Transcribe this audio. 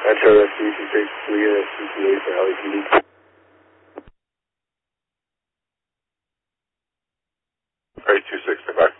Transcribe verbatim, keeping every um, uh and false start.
Metro Rescue, two six three, uh, C T A for L A P D. Alright, two six, bye.